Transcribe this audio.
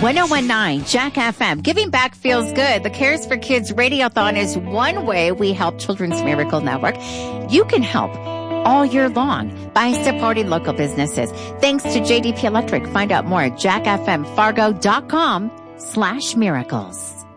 1019 Jack FM. Giving back feels good. The Cares for Kids Radiothon is one way we help Children's Miracle Network. You can help all year long by supporting local businesses. Thanks to JDP Electric. Find out more at jackfmfargo.com/miracles.